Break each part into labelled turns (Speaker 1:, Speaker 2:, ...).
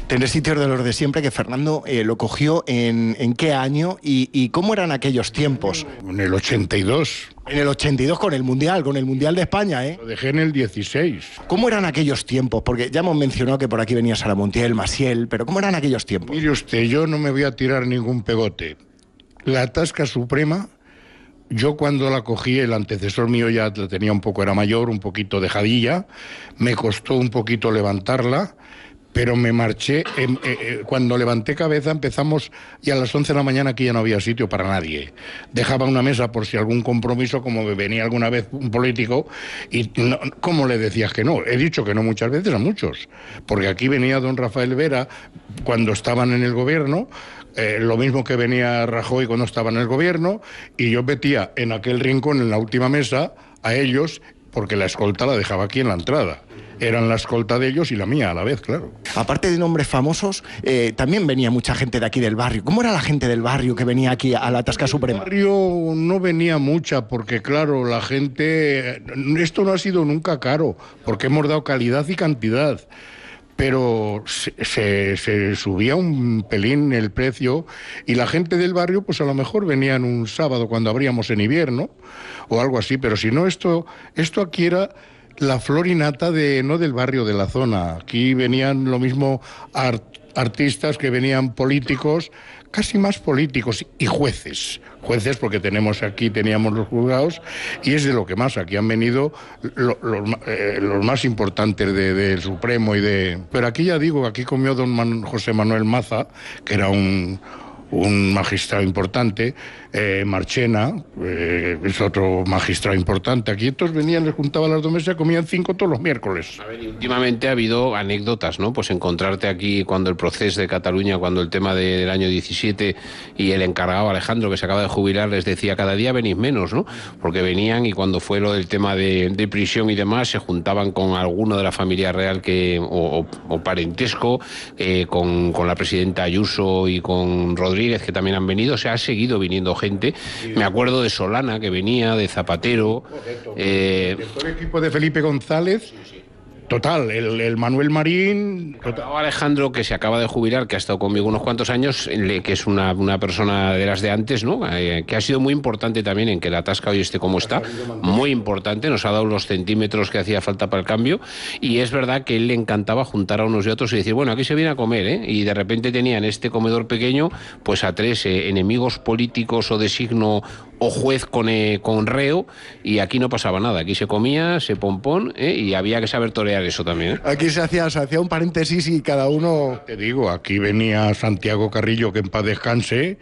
Speaker 1: Tener sitios de los de siempre, que Fernando lo cogió en qué año y cómo eran aquellos tiempos.
Speaker 2: En el 82.
Speaker 1: En el 82 con el Mundial de España, ¿eh?
Speaker 2: Lo dejé en el 16.
Speaker 1: ¿Cómo eran aquellos tiempos? Porque ya hemos mencionado que por aquí venía Sara Montiel, Maciel, pero ¿cómo eran aquellos tiempos?
Speaker 2: Mire usted, yo no me voy a tirar ningún pegote. La Tasca Suprema, yo cuando la cogí, el antecesor mío ya la tenía un poco, era mayor, un poquito dejadilla, me costó un poquito levantarla, pero me marché, cuando levanté cabeza empezamos y a las 11 de la mañana aquí ya no había sitio para nadie. Dejaba una mesa por si algún compromiso, como venía alguna vez un político, y no, ¿cómo le decías que no? He dicho que no muchas veces, a muchos, porque aquí venía don Rafael Vera cuando estaban en el gobierno, lo mismo que venía Rajoy cuando estaba en el gobierno, y yo metía en aquel rincón, en la última mesa, a ellos, porque la escolta la dejaba aquí en la entrada. Eran la escolta de ellos y la mía a la vez, claro.
Speaker 1: Aparte de nombres famosos, también venía mucha gente de aquí del barrio. ¿Cómo era la gente del barrio que venía aquí a la Tasca Suprema?
Speaker 2: El barrio no venía mucha, porque claro, la gente... Esto no ha sido nunca caro, porque hemos dado calidad y cantidad. Pero se subía un pelín el precio y la gente del barrio pues a lo mejor venían un sábado cuando abríamos en invierno o algo así, pero si no, esto aquí era la flor y nata no del barrio, de la zona. Aquí venían lo mismo artistas que venían políticos, casi más políticos, y jueces porque teníamos los juzgados, y es de lo que más, aquí han venido los más importantes del Supremo pero aquí ya digo, aquí comió don José Manuel Maza, que era un magistrado importante, Marchena, es otro magistrado importante. Aquí estos venían, les juntaban las dos mesas, comían 5 todos los miércoles.
Speaker 3: A ver, y últimamente ha habido anécdotas, ¿no? Pues encontrarte aquí cuando el proceso de Cataluña, cuando el tema del año 17 y el encargado Alejandro, que se acaba de jubilar, les decía, cada día venís menos, ¿no? Porque venían y cuando fue lo del tema de prisión y demás, se juntaban con alguno de la familia real o parentesco, con la presidenta Ayuso y con Rodríguez, que también han venido. O sea, ha seguido viniendo gente. Me acuerdo de Solana, que venía, de Zapatero.
Speaker 2: Todo el equipo de Felipe González. Total, el Manuel Marín...
Speaker 3: Alejandro, que se acaba de jubilar, que ha estado conmigo unos cuantos años, que es una persona de las de antes, ¿no? Que ha sido muy importante también en que la Tasca hoy esté como está, muy importante, nos ha dado los centímetros que hacía falta para el cambio, y es verdad que él le encantaba juntar a unos y otros y decir, bueno, aquí se viene a comer, ¿eh? Y de repente tenía en este comedor pequeño pues a 3 enemigos políticos o de signo o juez con reo, y aquí no pasaba nada, aquí se comía, se pompón, y había que saber torear eso también.
Speaker 1: Aquí se hacía un paréntesis y cada uno...
Speaker 2: Te digo, aquí venía Santiago Carrillo, que en paz descanse,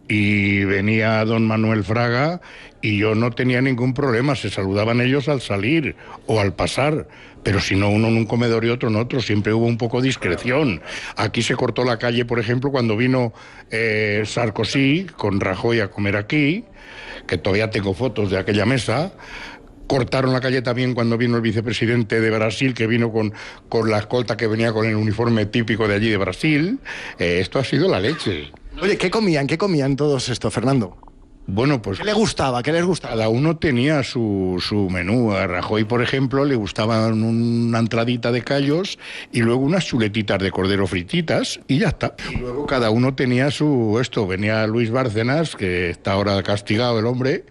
Speaker 2: y venía don Manuel Fraga, y yo no tenía ningún problema, se saludaban ellos al salir o al pasar, pero si no, uno en un comedor y otro en otro, siempre hubo un poco de discreción. Aquí se cortó la calle, por ejemplo, cuando vino Sarkozy con Rajoy a comer aquí, que todavía tengo fotos de aquella mesa. Cortaron la calle también cuando vino el vicepresidente de Brasil, que vino con la escolta, que venía con el uniforme típico de allí de Brasil. Esto ha sido la leche.
Speaker 1: Oye, ¿qué comían todos esto, Fernando?
Speaker 2: Bueno, pues...
Speaker 1: ¿Qué les gustaba?
Speaker 2: Cada uno tenía su menú. A Rajoy, por ejemplo, le gustaban una entradita de callos y luego unas chuletitas de cordero frititas y ya está. Y luego cada uno tenía venía Luis Bárcenas, que está ahora castigado el hombre,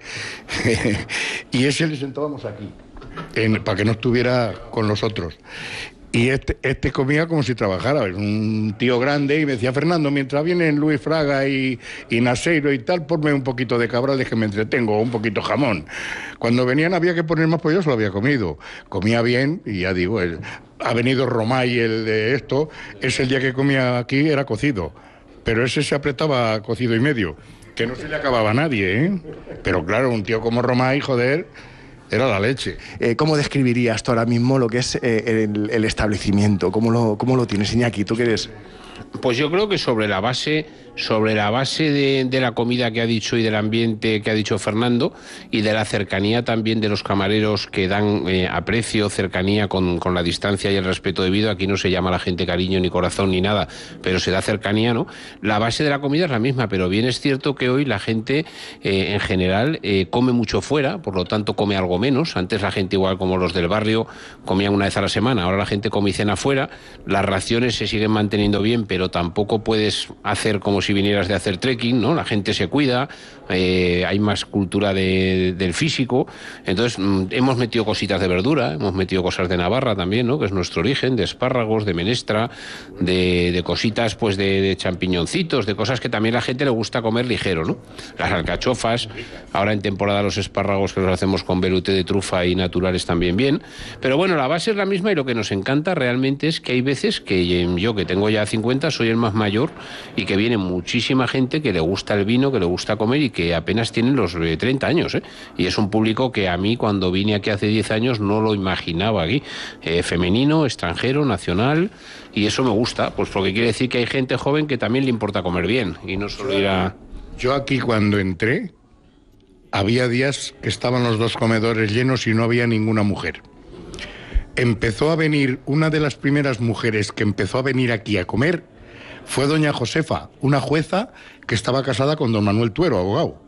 Speaker 2: y ese le sentábamos aquí, para que no estuviera con los otros. Y este comía como si trabajara, un tío grande, y me decía, Fernando, mientras vienen Luis Fraga y Naseiro y tal, ponme un poquito de cabrales que me entretengo, o un poquito jamón. Cuando venían había que poner más, pues yo se lo había comido. Comía bien, y ya digo, ha venido Romay, el de esto, el día que comía aquí era cocido, pero ese se apretaba cocido y medio, que no se le acababa a nadie, ¿eh? Pero claro, un tío como Romay, joder... Era la leche.
Speaker 1: ¿Cómo describirías tú ahora mismo lo que es el establecimiento? ¿Cómo lo tienes, Iñaki? ¿Tú qué eres?
Speaker 3: Pues yo creo que sobre la base de la comida que ha dicho y del ambiente que ha dicho Fernando, y de la cercanía también de los camareros que dan aprecio, cercanía con la distancia y el respeto debido. Aquí no se llama a la gente cariño ni corazón ni nada, pero se da cercanía, ¿no? La base de la comida es la misma, pero bien es cierto que hoy la gente en general come mucho fuera, por lo tanto come algo menos. Antes la gente, igual como los del barrio, comían una vez a la semana, ahora la gente come y cena fuera. Las raciones se siguen manteniendo bien, pero tampoco puedes hacer como si vinieras de hacer trekking, ¿no? La gente se cuida, hay más cultura del físico. Entonces hemos metido cositas de verdura, hemos metido cosas de Navarra también, ¿no? Que es nuestro origen, de espárragos, de menestra, de cositas pues de champiñoncitos, de cosas que también a la gente le gusta comer ligero, ¿no? Las alcachofas, ahora en temporada los espárragos que los hacemos con velouté de trufa y naturales también bien. Pero bueno, la base es la misma, y lo que nos encanta realmente es que hay veces que yo, que tengo ya 50, soy el más mayor, y que viene muchísima gente que le gusta el vino, que le gusta comer, y que apenas tienen los 30 años, ¿eh? Y es un público que a mí, cuando vine aquí hace 10 años, no lo imaginaba aquí. Femenino, extranjero, nacional, y eso me gusta, pues porque quiere decir que hay gente joven que también le importa comer bien, y no solo ir a...
Speaker 2: Yo aquí cuando entré, había días que estaban los dos comedores llenos y no había ninguna mujer. Empezó a venir, una de las primeras mujeres que empezó a venir aquí a comer fue doña Josefa, una jueza que estaba casada con don Manuel Tuero, abogado.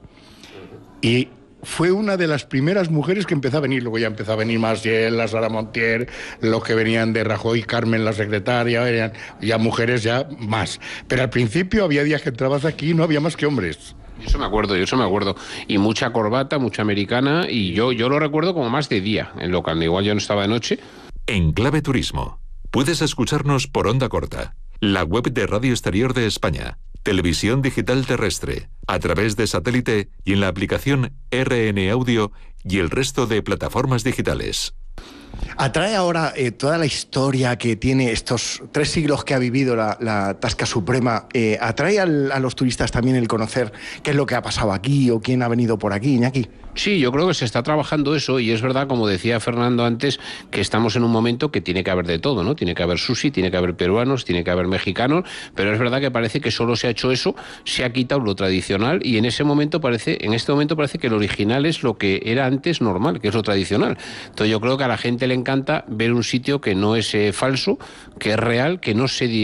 Speaker 2: Y fue una de las primeras mujeres que empezó a venir. Luego ya empezó a venir Maciel, la Sara Montier, los que venían de Rajoy, Carmen, la secretaria, venían ya mujeres ya más. Pero al principio había días que entrabas aquí y no había más que hombres.
Speaker 3: Yo eso me acuerdo. Y mucha corbata, mucha americana, y yo lo recuerdo como más de día en local. Igual yo no estaba de noche.
Speaker 4: En Clave Turismo. Puedes escucharnos por onda corta, la web de Radio Exterior de España, televisión digital terrestre, a través de satélite y en la aplicación RN Audio y el resto de plataformas digitales.
Speaker 1: Atrae ahora toda la historia que tiene estos 3 siglos que ha vivido la Tasca Suprema, atrae a los turistas también el conocer qué es lo que ha pasado aquí o quién ha venido por aquí, Iñaki.
Speaker 3: Sí, yo creo que se está trabajando eso, y es verdad, como decía Fernando antes, que estamos en un momento que tiene que haber de todo, ¿no? Tiene que haber sushi, tiene que haber peruanos, tiene que haber mexicanos, pero es verdad que parece que solo se ha hecho eso, se ha quitado lo tradicional, y en este momento parece que lo original es lo que era antes normal, que es lo tradicional. Entonces yo creo que a la gente le encanta ver un sitio que no es falso, que es real, que no se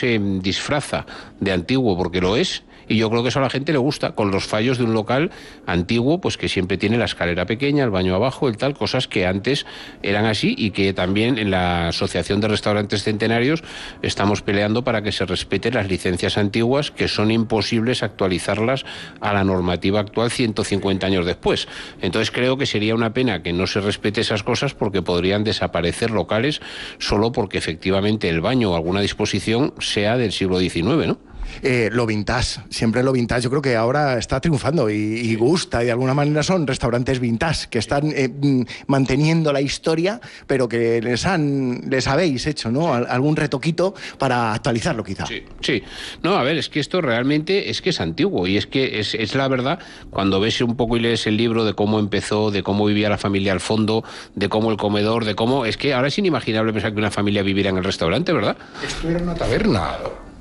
Speaker 3: disfraza de antiguo, porque lo es. Y yo creo que eso a la gente le gusta, con los fallos de un local antiguo, pues que siempre tiene la escalera pequeña, el baño abajo, el tal, cosas que antes eran así, y que también en la Asociación de Restaurantes Centenarios estamos peleando para que se respeten las licencias antiguas, que son imposibles actualizarlas a la normativa actual 150 años después. Entonces creo que sería una pena que no se respete esas cosas, porque podrían desaparecer locales solo porque efectivamente el baño o alguna disposición sea del siglo XIX, ¿no?
Speaker 1: Lo vintage, siempre lo vintage, yo creo que ahora está triunfando y gusta, y de alguna manera son restaurantes vintage que están manteniendo la historia, pero que les habéis hecho, ¿no? Algún retoquito para actualizarlo, quizá.
Speaker 3: Sí. No, a ver, es que esto realmente es que es antiguo, y es que es la verdad. Cuando ves un poco y lees el libro de cómo empezó, de cómo vivía la familia al fondo, de cómo el comedor, de cómo... Es que ahora es inimaginable pensar que una familia viviera en el restaurante, ¿verdad?
Speaker 2: Esto era una taberna.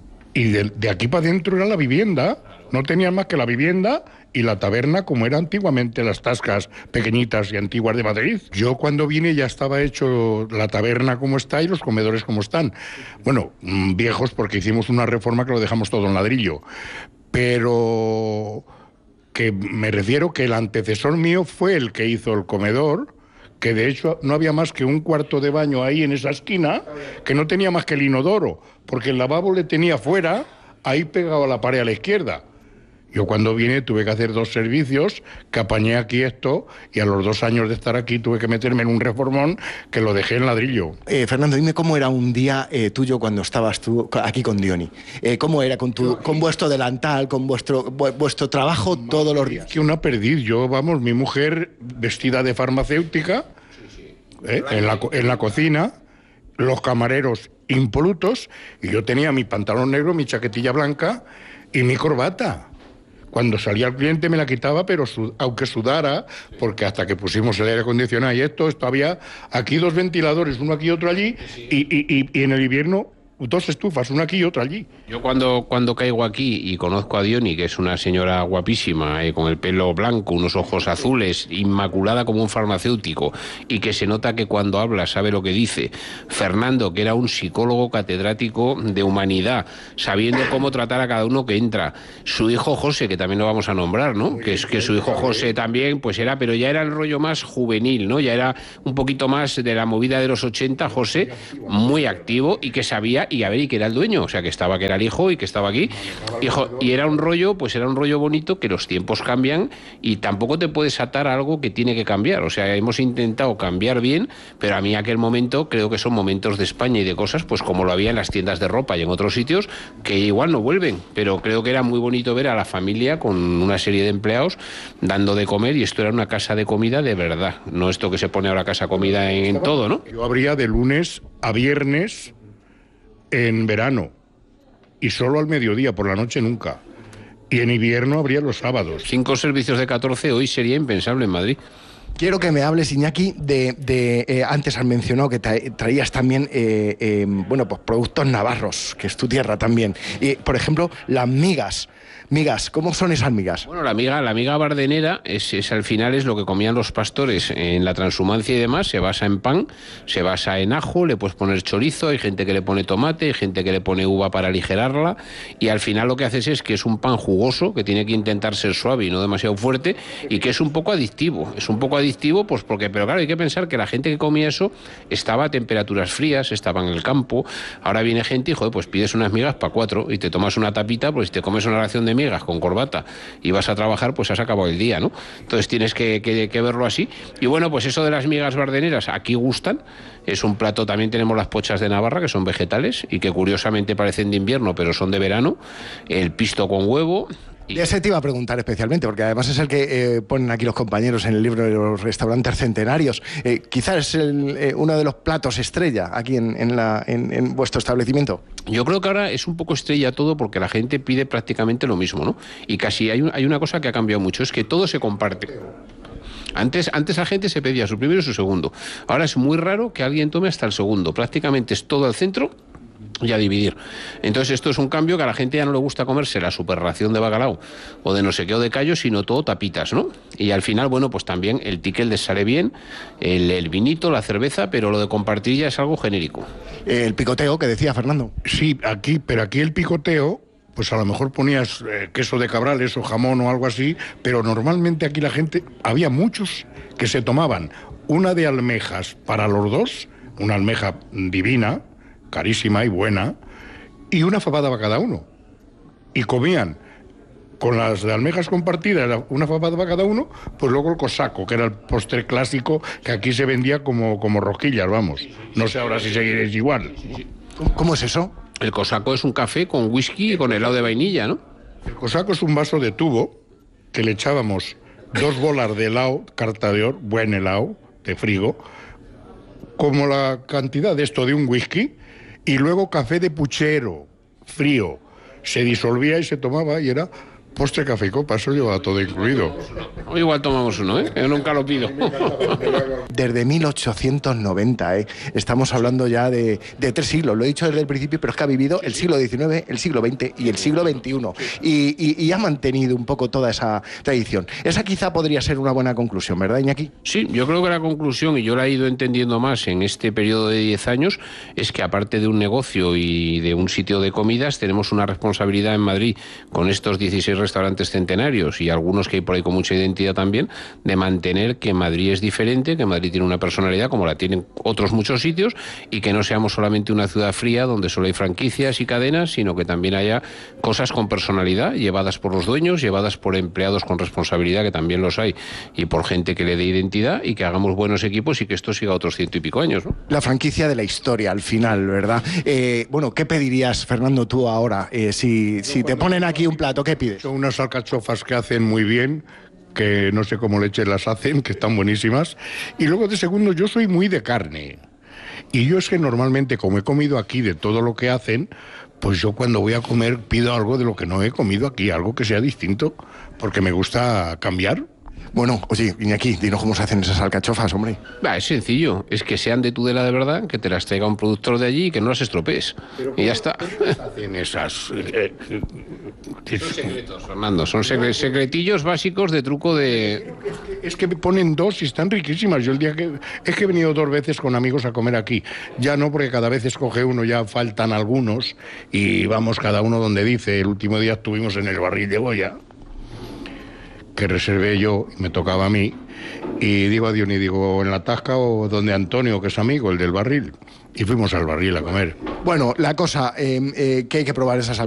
Speaker 2: Y de aquí para adentro era la vivienda, no tenían más que la vivienda y la taberna, como era antiguamente las tascas pequeñitas y antiguas de Madrid. Yo cuando vine ya estaba hecho la taberna como está y los comedores como están. Bueno, viejos, porque hicimos una reforma que lo dejamos todo en ladrillo. Pero que me refiero que el antecesor mío fue el que hizo el comedor, que de hecho no había más que un cuarto de baño ahí en esa esquina, que no tenía más que el inodoro, porque el lavabo le tenía fuera, ahí pegado a la pared a la izquierda. Yo cuando vine tuve que hacer 2 servicios, que apañé aquí esto, y a los 2 años de estar aquí tuve que meterme en un reformón que lo dejé en ladrillo.
Speaker 1: Fernando, dime cómo era un día tuyo cuando estabas tú aquí con Diony. ¿Cómo era con vuestro delantal, con vuestro trabajo todos los días?
Speaker 2: Que una perdiz. Mi mujer vestida de farmacéutica, en la cocina, los camareros impolutos, y yo tenía mi pantalón negro, mi chaquetilla blanca y mi corbata. Cuando salía el cliente me la quitaba, pero aunque sudara, porque hasta que pusimos el aire acondicionado y esto había aquí 2 ventiladores, uno aquí y otro allí, y en el invierno 2 estufas, una aquí y otra allí.
Speaker 3: Yo cuando caigo aquí y conozco a Diony, que es una señora guapísima, con el pelo blanco, unos ojos azules, inmaculada como un farmacéutico, y que se nota que cuando habla sabe lo que dice. Fernando, que era un psicólogo catedrático de humanidad, sabiendo cómo tratar a cada uno que entra. Su hijo José, que también lo vamos a nombrar, ¿no? Que su hijo José también, pues era, pero ya era el rollo más juvenil, ¿no? Ya era un poquito más de la movida de los 80, José, muy activo y que sabía, y que era el dueño, o sea, que era el hijo y que estaba aquí. Y era un rollo bonito, que los tiempos cambian y tampoco te puedes atar a algo que tiene que cambiar. O sea, hemos intentado cambiar bien, pero a mí aquel momento creo que son momentos de España y de cosas, pues como lo había en las tiendas de ropa y en otros sitios, que igual no vuelven, pero creo que era muy bonito ver a la familia con una serie de empleados dando de comer, y esto era una casa de comida de verdad, no esto que se pone ahora casa comida en todo, ¿no?
Speaker 2: Yo abría de lunes a viernes en verano y solo al mediodía, por la noche nunca. Y en invierno abría los sábados.
Speaker 3: 5 servicios de 14 hoy sería impensable en Madrid.
Speaker 1: Quiero que me hables, Iñaki, antes has mencionado que traías también pues productos navarros, que es tu tierra también. Por ejemplo, las migas. Migas, ¿cómo son esas migas?
Speaker 3: Bueno, la miga bardenera es al final es lo que comían los pastores en la transhumancia y demás. Se basa en pan, se basa en ajo, le puedes poner chorizo, hay gente que le pone tomate, hay gente que le pone uva para aligerarla, y al final lo que haces es que es un pan jugoso que tiene que intentar ser suave y no demasiado fuerte, y que es un poco adictivo. Es un poco adictivo, pues pero claro, hay que pensar que la gente que comía eso estaba a temperaturas frías, estaba en el campo. Ahora viene gente y, joder, pues pides unas migas para 4 y te tomas una tapita, pues si te comes una ración de migas con corbata y vas a trabajar, pues has acabado el día, ¿no? Entonces tienes que verlo así. Y bueno, pues eso de las migas bardeneras aquí gustan. Es un plato, también tenemos las pochas de Navarra, que son vegetales y que curiosamente parecen de invierno, pero son de verano. El pisto con huevo.
Speaker 1: De ese te iba a preguntar especialmente, porque además es el que ponen aquí los compañeros en el libro de los restaurantes centenarios. Quizás es uno de los platos estrella aquí en vuestro establecimiento.
Speaker 3: Yo creo que ahora es un poco estrella todo, porque la gente pide prácticamente lo mismo, ¿no? Y casi hay una cosa que ha cambiado mucho, es que todo se comparte. Antes la gente se pedía su primero y su segundo. Ahora es muy raro que alguien tome hasta el segundo. Prácticamente es todo al centro y a dividir. Entonces esto es un cambio, que a la gente ya no le gusta comerse la superración de bacalao o de no sé qué o de callo, sino todo tapitas, ¿no? Y al final, bueno, pues también el ticket les sale bien, el vinito, la cerveza, pero lo de compartir ya es algo genérico.
Speaker 1: El picoteo que decía Fernando.
Speaker 2: Sí, aquí el picoteo, pues a lo mejor ponías queso de cabrales o jamón o algo así, pero normalmente aquí la gente, había muchos que se tomaban una de almejas para los dos, una almeja divina, carísima y buena, y una fabada para cada uno. Y comían con las de almejas compartidas, una fabada para cada uno, pues luego el cosaco, que era el postre clásico que aquí se vendía como rosquillas, vamos. No sé ahora si seguiréis igual.
Speaker 1: ¿Cómo es eso?
Speaker 3: El cosaco es un café con whisky y con helado de vainilla, ¿no?
Speaker 2: El cosaco es un vaso de tubo que le echábamos 2 bolas de helado, carta de oro, buen helado, de frigo, como la cantidad de esto de un whisky, y luego café de puchero, frío. Se disolvía y se tomaba y era postre, café y copa, eso llevaba todo incluido.
Speaker 3: Hoy igual tomamos uno, ¿eh? Yo nunca lo pido.
Speaker 1: Desde 1890, estamos hablando ya de 3 siglos, lo he dicho desde el principio, pero es que ha vivido el siglo XIX, el siglo XX y el siglo XXI, y ha mantenido un poco toda esa tradición. Esa quizá podría ser una buena conclusión, ¿verdad, Iñaki?
Speaker 3: Sí, yo creo que la conclusión, y yo la he ido entendiendo más en este periodo de 10 años, es que aparte de un negocio y de un sitio de comidas, tenemos una responsabilidad en Madrid con estos 16 restaurantes centenarios y algunos que hay por ahí con mucha identidad también, de mantener que Madrid es diferente, que Madrid tiene una personalidad como la tienen otros muchos sitios, y que no seamos solamente una ciudad fría donde solo hay franquicias y cadenas, sino que también haya cosas con personalidad, llevadas por los dueños, llevadas por empleados con responsabilidad, que también los hay, y por gente que le dé identidad, y que hagamos buenos equipos y que esto siga otros 100 y pico años, ¿no?
Speaker 1: La franquicia de la historia, al final, ¿verdad? Bueno, ¿qué pedirías, Fernando, tú ahora? Si te ponen aquí un plato, ¿qué pides?
Speaker 2: Son unas alcachofas que hacen muy bien, que no sé cómo leche las hacen, que están buenísimas. Y luego de segundo, yo soy muy de carne. Y yo es que normalmente, como he comido aquí de todo lo que hacen, pues yo cuando voy a comer pido algo de lo que no he comido aquí, algo que sea distinto, porque me gusta cambiar.
Speaker 1: Bueno, oye, Iñaki, dinos cómo se hacen esas alcachofas, hombre.
Speaker 3: Es sencillo, es que sean de Tudela de verdad, que te las traiga un productor de allí y que no las estropees. Y ya está.
Speaker 2: Hacen esas...
Speaker 3: Son secretos, Fernando, son secretillos básicos de truco de...
Speaker 2: Es que ponen dos y están riquísimas. Yo el día que... Es que he venido 2 veces con amigos a comer aquí. Ya no, porque cada vez escoge uno, ya faltan algunos y vamos cada uno donde dice. El último día estuvimos en el Barril de Goya, que reservé yo y me tocaba a mí. Y digo a Diony, digo, ¿en la Tasca o donde Antonio, que es amigo, el del Barril? Y fuimos al Barril a comer.
Speaker 1: Bueno, la cosa, que hay que probar esas